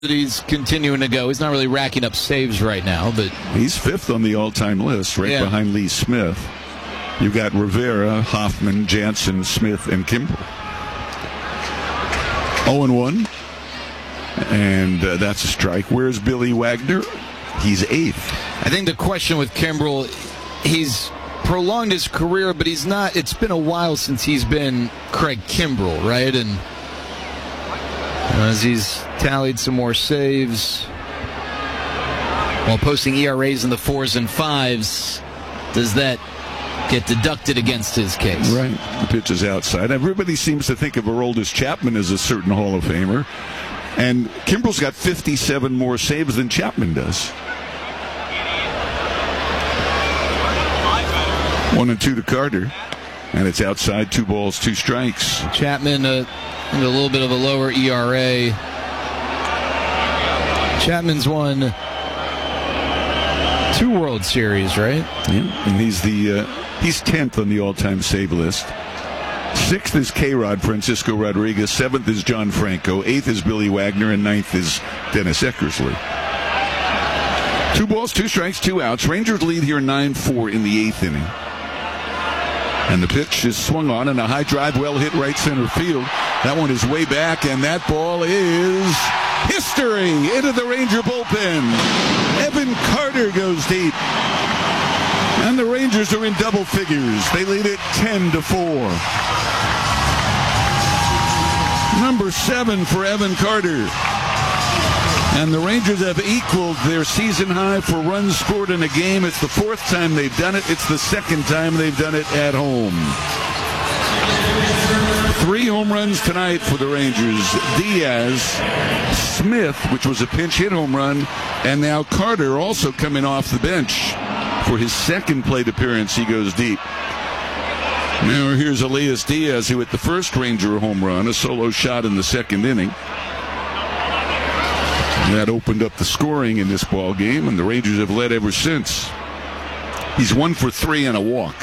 He's continuing to go. He's not really racking up saves right now, but he's fifth on the all-time list, right behind Lee Smith. You've got Rivera, Hoffman, Jansen, Smith, and Kimbrel. 0-1, and that's a strike. Where's Billy Wagner? He's eighth. I think the question with Kimbrel, he's prolonged his career, but he's not. It's been a while since he's been Craig Kimbrel, right? And as he's tallied some more saves while posting ERAs in the 4s and 5s, does that get deducted against his case? Right. The pitch is outside. Everybody seems to think of Aroldis Chapman as a certain Hall of Famer, and Kimbrel's got 57 more saves than Chapman does. 1-2 to Carter, and it's outside. 2 balls, 2 strikes. Chapman, a little bit of a lower ERA. Chapman's won 2 World Series, right? Yeah, and he's 10th on the all-time save list. 6th is K-Rod, Francisco Rodriguez. 7th is John Franco. 8th is Billy Wagner, and 9th is Dennis Eckersley. 2 balls, 2 strikes, 2 outs. Rangers lead here 9-4 in the 8th inning. And the pitch is swung on, and a high drive, well hit right center field. That one is way back, and that ball is history into the Ranger bullpen. Evan Carter goes deep. And the Rangers are in double figures. They lead it 10-4. Number 7 for Evan Carter. And the Rangers have equaled their season high for runs scored in a game. It's the 4th time they've done it. It's the 2nd time they've done it at home. 3 home runs tonight for the Rangers. Diaz, Smith, which was a pinch hit home run, and now Carter also coming off the bench for his 2nd plate appearance. He goes deep. Now here's Elias Diaz, who hit the first Ranger home run, a solo shot in the 2nd inning. That opened up the scoring in this ball game, and the Rangers have led ever since. He's 1 for 3 and a walk.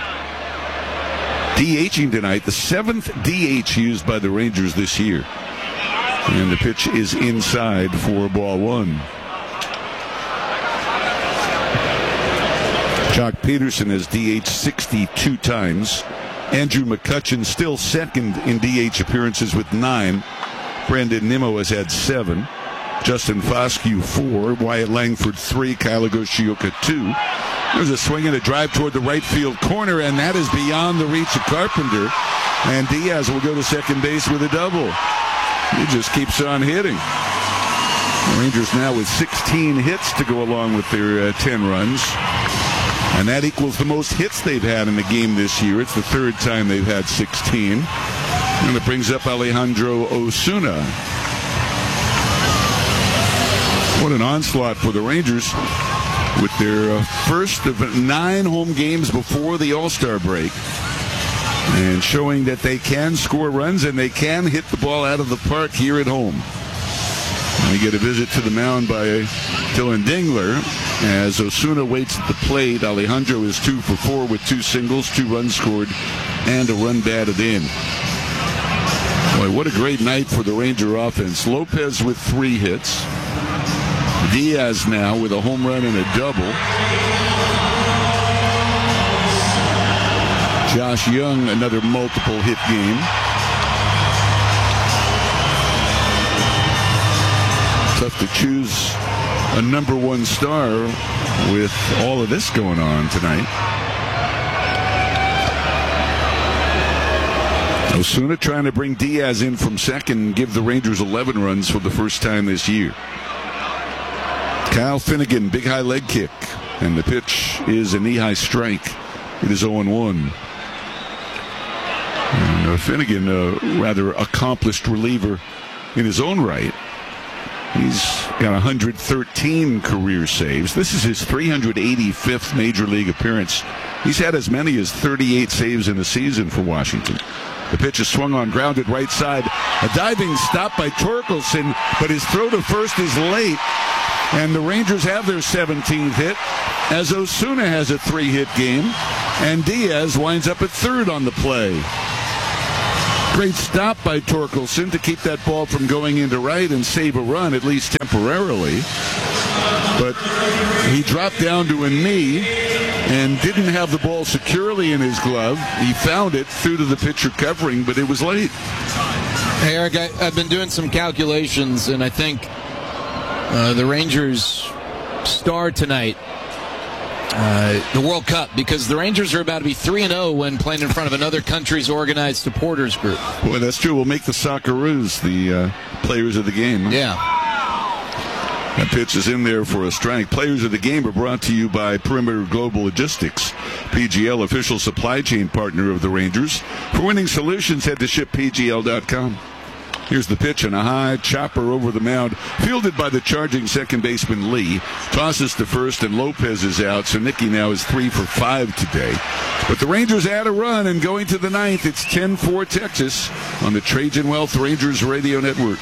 DHing tonight, the 7th DH used by the Rangers this year. And the pitch is inside for ball 1. Jock Peterson has DH 62 times. Andrew McCutchen still 2nd in DH appearances with 9. Brandon Nimmo has had 7. Justin Foscue 4, Wyatt Langford 3, Kyle Higashioka 2. There's a swing and a drive toward the right field corner, and that is beyond the reach of Carpenter. And Diaz will go to second base with a double. He just keeps on hitting. The Rangers now with 16 hits to go along with their 10 runs. And that equals the most hits they've had in the game this year. It's the 3rd time they've had 16. And it brings up Alejandro Osuna. What an onslaught for the Rangers with their first of 9 home games before the All-Star break. And showing that they can score runs and they can hit the ball out of the park here at home. And we get a visit to the mound by Dylan Dingler as Osuna waits at the plate. Alejandro is 2 for 4 with 2 singles, 2 runs scored, and a run batted in. Boy, what a great night for the Ranger offense. Lopez with 3 hits. Diaz now with a home run and a double. Josh Young, another multiple hit game. Tough to choose a number 1 star with all of this going on tonight. Osuna trying to bring Diaz in from second and give the Rangers 11 runs for the first time this year. Kyle Finnegan, big high leg kick, and the pitch is a knee-high strike. It is 0-1. And Finnegan, a rather accomplished reliever in his own right. He's got 113 career saves. This is his 385th Major League appearance. He's had as many as 38 saves in a season for Washington. The pitch is swung on, grounded right side. A diving stop by Torkelson, but his throw to first is late. And the Rangers have their 17th hit as Osuna has a 3-hit game. And Diaz winds up at 3rd on the play. Great stop by Torkelson to keep that ball from going into right and save a run, at least temporarily. But he dropped down to a knee and didn't have the ball securely in his glove. He found it, threw to the pitcher covering, but it was late. Hey, Eric, I've been doing some calculations, and I think the Rangers star tonight, the World Cup, because the Rangers are about to be 3-0 when playing in front of another country's organized supporters group. Boy, that's true. We'll make the Socceroos the players of the game. Yeah. That pitch is in there for a strike. Players of the game are brought to you by Perimeter Global Logistics, PGL, official supply chain partner of the Rangers. For winning solutions, head to shippgl.com. Here's the pitch and a high chopper over the mound, fielded by the charging second baseman Lee. Tosses to first, and Lopez is out, so Nicky now is 3 for 5 today. But the Rangers add a run, and going to the ninth, it's 10-4 Texas on the Trajan Wealth Rangers Radio Network.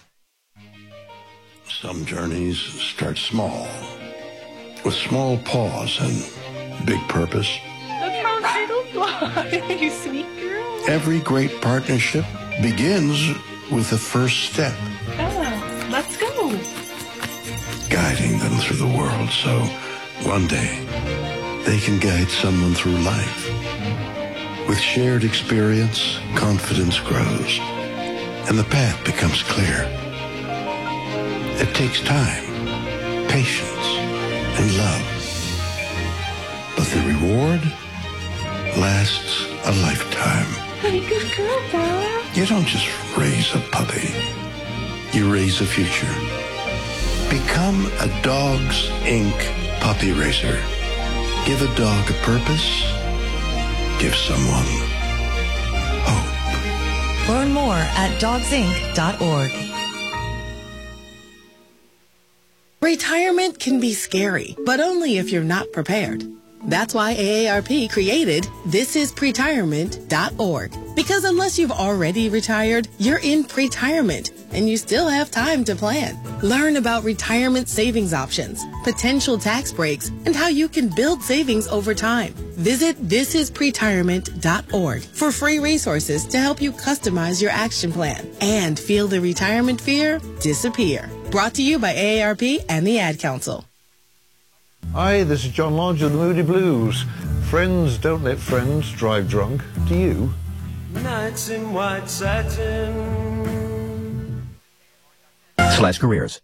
Some journeys start small, with small pause and big purpose. Look how little fly, you sweet girl. Every great partnership begins with the first step. Oh, let's go. Guiding them through the world so one day they can guide someone through life. With shared experience, confidence grows, and the path becomes clear. It takes time, patience, and love. But the reward lasts a lifetime. Hey, good girl, Bella. You don't just raise a puppy. You raise a future. Become a Dogs Inc. puppy raiser. Give a dog a purpose. Give someone hope. Learn more at dogsinc.org. Retirement can be scary, but only if you're not prepared. That's why AARP created thisispretirement.org. Because unless you've already retired, you're in pretirement, and you still have time to plan. Learn about retirement savings options, potential tax breaks, and how you can build savings over time. Visit thisispretirement.org for free resources to help you customize your action plan and feel the retirement fear disappear. Brought to you by AARP and the Ad Council. Hi, this is John Lodge of the Moody Blues. Friends don't let friends drive drunk. Do you? Nights in white satin. /careers.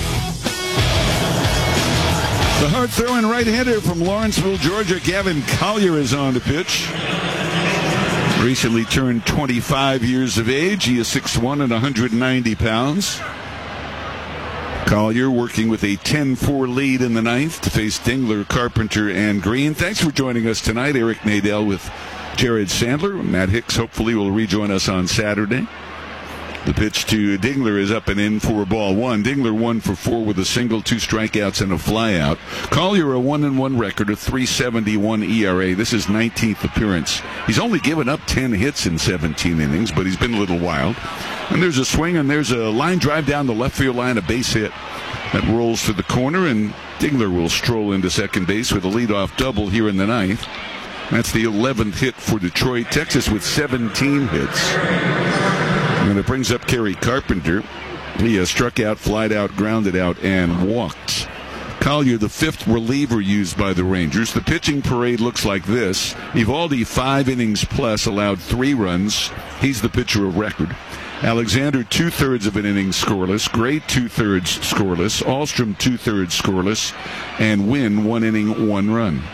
The hard-throwing right-hander from Lawrenceville, Georgia, Gavin Collier, is on the pitch. Recently turned 25 years of age. He is 6'1" and 190 pounds. Collier working with a 10-4 lead in the ninth to face Dingler, Carpenter, and Green. Thanks for joining us tonight. Eric Nadel with Jared Sandler. Matt Hicks hopefully will rejoin us on Saturday. The pitch to Dingler is up and in for ball one. Dingler 1 for 4 with a single, 2 strikeouts, and a flyout. Collier a 1-1 record, a 3.71 ERA. This is 19th appearance. He's only given up 10 hits in 17 innings, but he's been a little wild. And there's a swing, and there's a line drive down the left field line, a base hit that rolls to the corner, and Dingler will stroll into second base with a leadoff double here in the ninth. That's the 11th hit for Detroit. Texas with 17 hits. And it brings up Kerry Carpenter. He struck out, flied out, grounded out, and walked. Collier, the 5th reliever used by the Rangers. The pitching parade looks like this. Evaldi, 5 innings plus, allowed 3 runs. He's the pitcher of record. Alexander, 2/3 of an inning scoreless. Gray, 2/3 scoreless. Alstrom, 2/3 scoreless. And Wynn, 1 inning, 1 run.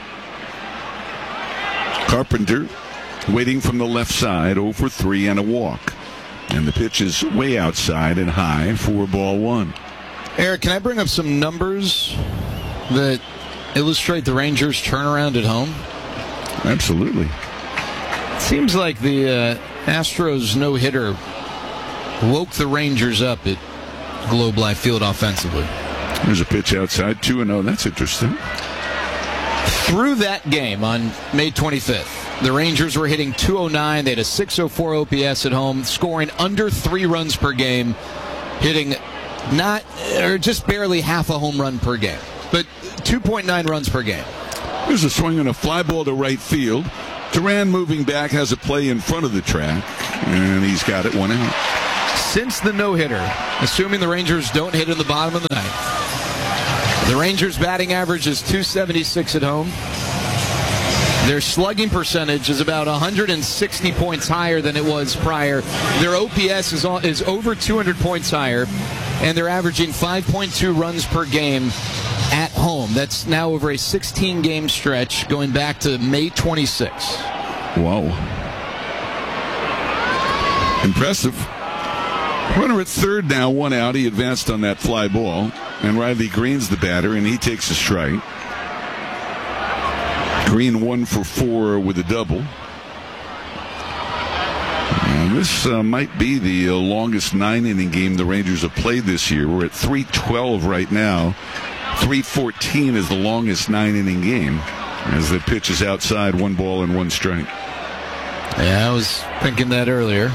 Carpenter, waiting from the left side, 0 for 3 and a walk. And the pitch is way outside and high for ball one. Eric, can I bring up some numbers that illustrate the Rangers' turnaround at home? Absolutely. It seems like the Astros no-hitter woke the Rangers up at Globe Life Field offensively. There's a pitch outside, 2-0. That's interesting. Through that game on May 25th, the Rangers were hitting .209. They had a .604 OPS at home, scoring under 3 runs per game, hitting not or just barely half a home run per game, but 2.9 runs per game. There's a swing and a fly ball to right field. Duran moving back has a play in front of the track, and he's got it, 1 out. Since the no-hitter, assuming the Rangers don't hit in the bottom of the ninth, the Rangers' batting average is .276 at home. Their slugging percentage is about 160 points higher than it was prior. Their OPS is over 200 points higher, and they're averaging 5.2 runs per game at home. That's now over a 16-game stretch going back to May 26. Whoa. Impressive. Runner at third now, 1 out. He advanced on that fly ball, and Riley Green's the batter, and he takes a strike. Green 1 for 4 with a double. And this might be the longest 9-inning game the Rangers have played this year. We're at 3:12 right now. 3:14 is the longest 9-inning game as the pitch is outside, 1 ball and 1 strike. Yeah, I was thinking that earlier.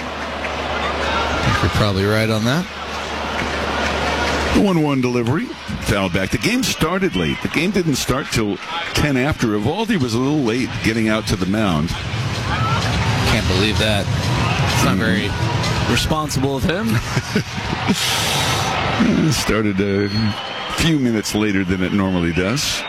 I think you're probably right on that. The 1-1 delivery, foul back. The game started late. The game didn't start till 10 after. Evaldi was a little late getting out to the mound. Can't believe that. It's not very responsible of him. Started a few minutes later than it normally does.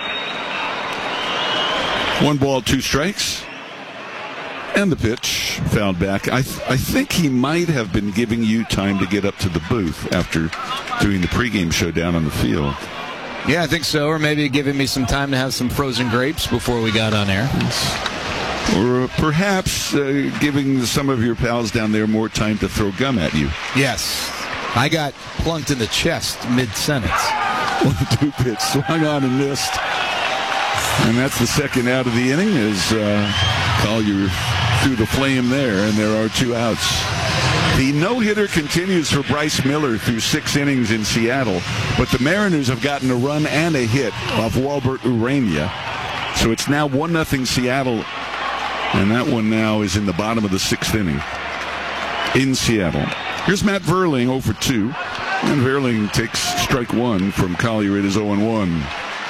1 ball, 2 strikes. And the pitch, fouled back. I think he might have been giving you time to get up to the booth after doing the pregame show down on the field. Yeah, I think so. Or maybe giving me some time to have some frozen grapes before we got on air. Or perhaps giving some of your pals down there more time to throw gum at you. Yes. I got plunked in the chest mid-sentence. 1-2 pitch, swung on and missed. And that's the second out of the inning as Collier through the flame there, and there are 2 outs. The no-hitter continues for Bryce Miller through 6 innings in Seattle, but the Mariners have gotten a run and a hit off Walbert Urania. So it's now 1-0 Seattle, and that one now is in the bottom of the 6th inning in Seattle. Here's Matt Verling, 0 for 2, and Verling takes strike 1 from Collier. It is 0-1.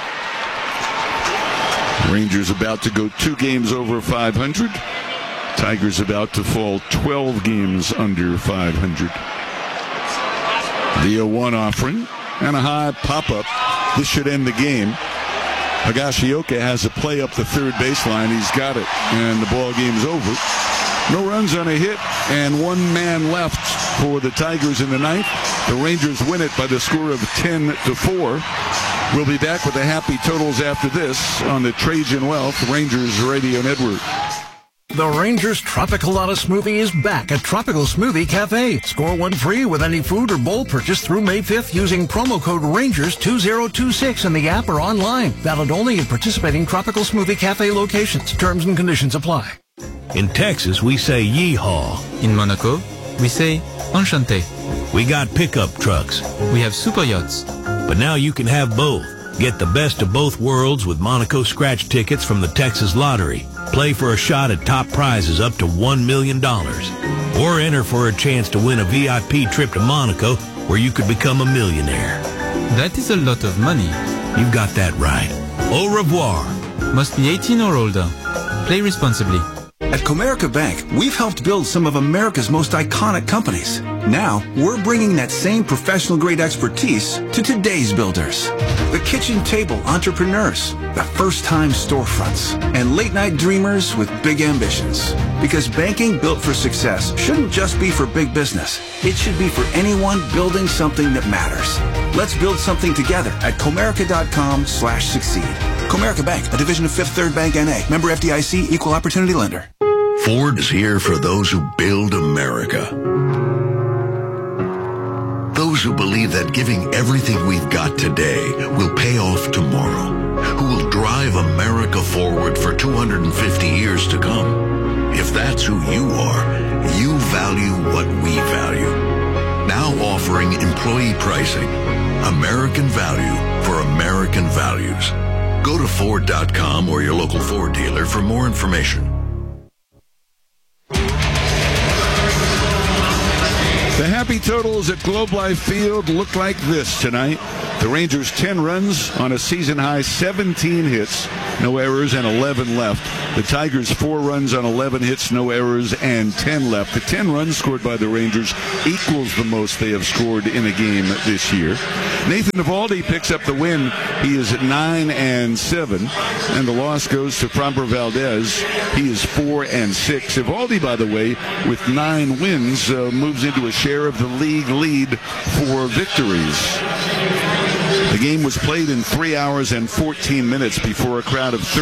Rangers about to go 2 games over 500. Tigers about to fall 12 games under 500. The 0-1 offering and a high pop-up. This should end the game. Higashioka has a play up the third baseline. He's got it, and the ball game's over. No runs on a hit, and 1 man left for the Tigers in the ninth. The Rangers win it by the score of 10-4. We'll be back with the happy totals after this on the Trajan Wealth Rangers Radio Network. The Rangers Tropicalata Smoothie is back at Tropical Smoothie Cafe. Score 1 free with any food or bowl purchased through May 5th using promo code RANGERS2026 in the app or online. Valid only in participating Tropical Smoothie Cafe locations. Terms and conditions apply. In Texas, we say yeehaw. In Monaco, we say enchanté. We got pickup trucks. We have super yachts. But now you can have both. Get the best of both worlds with Monaco scratch tickets from the Texas Lottery. Play for a shot at top prizes up to $1 million. Or enter for a chance to win a VIP trip to Monaco where you could become a millionaire. That is a lot of money. You've got that right. Au revoir. Must be 18 or older. Play responsibly. At Comerica Bank, we've helped build some of America's most iconic companies. Now, we're bringing that same professional-grade expertise to today's builders. The kitchen table entrepreneurs, the first-time storefronts, and late-night dreamers with big ambitions. Because banking built for success shouldn't just be for big business. It should be for anyone building something that matters. Let's build something together at Comerica.com/succeed. Comerica Bank, a division of Fifth Third Bank N.A. Member FDIC, Equal Opportunity Lender. Ford is here for those who build America. Those who believe that giving everything we've got today will pay off tomorrow. Who will drive America forward for 250 years to come. If that's who you are, you value what we value. Now offering employee pricing. American value for American values. Go to Ford.com or your local Ford dealer for more information. The happy totals at Globe Life Field look like this tonight. The Rangers 10 runs on a season-high 17 hits, no errors, and 11 left. The Tigers 4 runs on 11 hits, no errors, and 10 left. The 10 runs scored by the Rangers equals the most they have scored in a game this year. Nathan Eovaldi picks up the win. He is at 9-7, and the loss goes to Framber Valdez. He is 4-6. Eovaldi, by the way, with 9 wins, moves into a share of the league lead for victories. The game was played in 3 hours and 14 minutes before a crowd of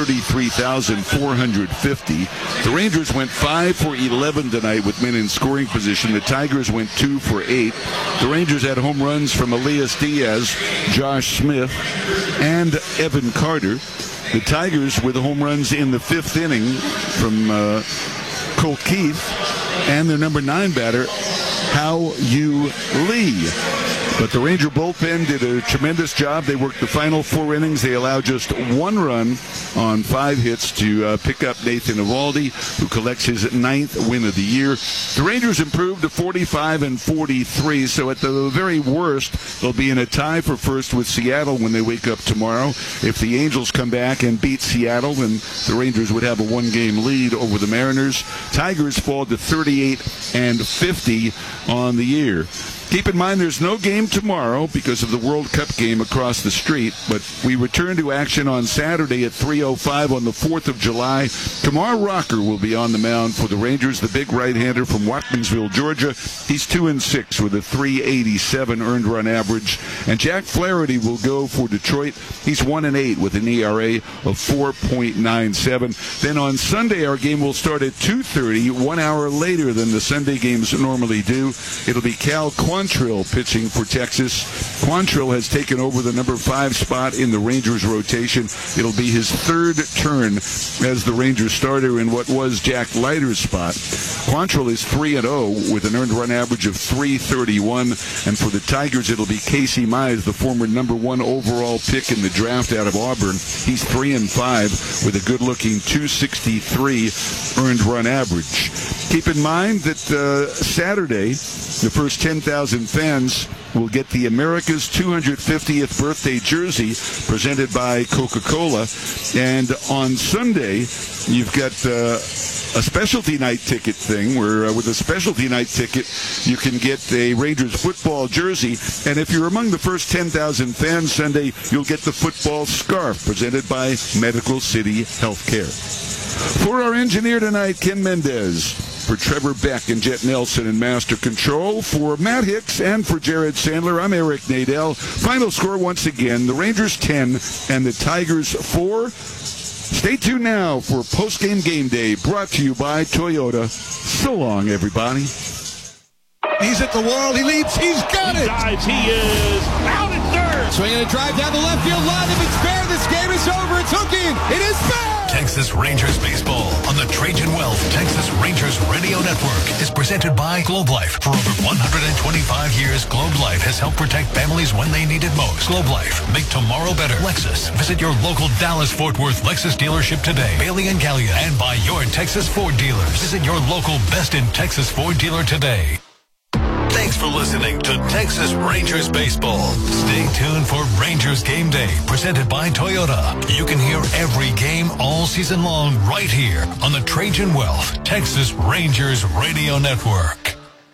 33,450. The Rangers went 5 for 11 tonight with men in scoring position. The Tigers went 2 for 8. The Rangers had home runs from Elias Diaz, Josh Smith, and Evan Carter. The Tigers with home runs in the 5th inning from Colt Keith and their number 9 batter, Hao Yu Lee. But the Ranger bullpen did a tremendous job. They worked the final 4 innings. They allowed just 1 run on 5 hits to pick up Nathan Eovaldi, who collects his 9th win of the year. The Rangers improved to 45-43, so at the very worst, they'll be in a tie for first with Seattle when they wake up tomorrow. If the Angels come back and beat Seattle, then the Rangers would have a 1-game lead over the Mariners. Tigers fall to 38-50 on the year. Keep in mind there's no game tomorrow because of the World Cup game across the street, but we return to action on Saturday at 3:05 on the 4th of July. Tamar Rocker will be on the mound for the Rangers, the big right-hander from Watkinsville, Georgia. He's 2-6 with a .387 earned run average. And Jack Flaherty will go for Detroit. He's 1-8 with an ERA of 4.97. Then on Sunday, our game will start at 2:30, 1 hour later than the Sunday games normally do. It'll be Cal Quantrill pitching for Texas. Quantrill has taken over the number 5 spot in the Rangers rotation. It'll be his 3rd turn as the Rangers starter in what was Jack Leiter's spot. Quantrill is 3-0 with an earned run average of .331. And for the Tigers, it'll be Casey Mize, the former number 1 overall pick in the draft out of Auburn. He's 3-5 with a good-looking .263 earned run average. Keep in mind that Saturday, the first 10,000 fans will get the America's 250th birthday jersey presented by Coca-Cola. And on Sunday, you've got a specialty night ticket thing where with a specialty night ticket, you can get a Rangers football jersey. And if you're among the first 10,000 fans Sunday, you'll get the football scarf presented by Medical City Healthcare. For our engineer tonight, Ken Mendez. For Trevor Beck and Jet Nelson in Master Control, for Matt Hicks and for Jared Sandler, I'm Eric Nadel. Final score once again, the Rangers 10 and the Tigers 4. Stay tuned now for Postgame Game Day, brought to you by Toyota. So long, everybody. He's at the wall, he leaps, he's got it! He dives, he is out at third! Swinging a drive down the left field line, if it's fair, this game is over, it's hooking, it is fair! Texas Rangers baseball on the Trajan Wealth Texas Rangers Radio Network is presented by Globe Life. For over 125 years, Globe Life has helped protect families when they need it most. Globe Life, make tomorrow better. Lexus, visit your local Dallas-Fort Worth Lexus dealership today. Bailey and Gallia, and buy your Texas Ford dealers. Visit your local Best in Texas Ford dealer today. Thanks for listening to Texas Rangers Baseball. Stay tuned for Rangers Game Day, presented by Toyota. You can hear every game all season long right here on the Trajan Wealth Texas Rangers Radio Network.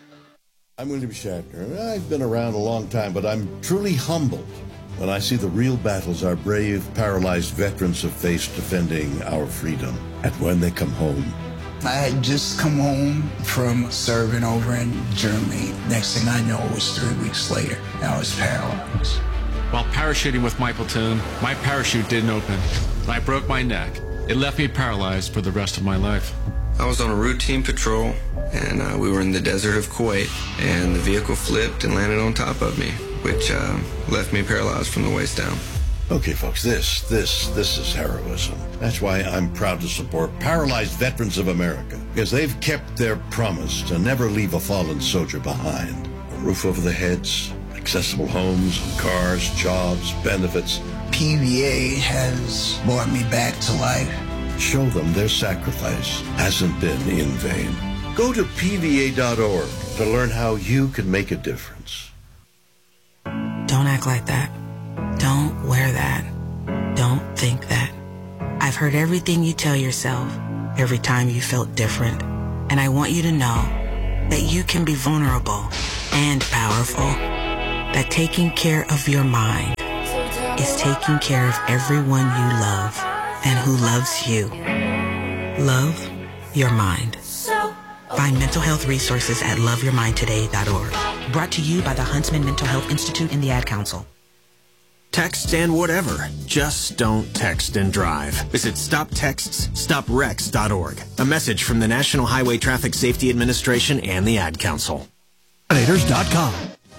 I'm William Shatner. I've been around a long time, but I'm truly humbled when I see the real battles our brave, paralyzed veterans have faced defending our freedom. And when they come home, I had just come home from serving over in Germany. Next thing I know, it was 3 weeks later. I was paralyzed. While parachuting with my platoon, my parachute didn't open. I broke my neck. It left me paralyzed for the rest of my life. I was on a routine patrol, and we were in the desert of Kuwait, and the vehicle flipped and landed on top of me, which left me paralyzed from the waist down. Okay, folks, this is heroism. That's why I'm proud to support Paralyzed Veterans of America, because they've kept their promise to never leave a fallen soldier behind. A roof over their heads, accessible homes, cars, jobs, benefits. PVA has brought me back to life. Show them their sacrifice hasn't been in vain. Go to PVA.org to learn how you can make a difference. Don't act like that. Don't wear that. Don't think that. I've heard everything you tell yourself every time you felt different. And I want you to know that you can be vulnerable and powerful. That taking care of your mind is taking care of everyone you love and who loves you. Love your mind. Find mental health resources at loveyourmindtoday.org. Brought to you by the Huntsman Mental Health Institute and the Ad Council. Text and whatever. Just don't text and drive. Visit StopTextsStopWrecks.org. A message from the National Highway Traffic Safety Administration and the Ad Council. Predators.com.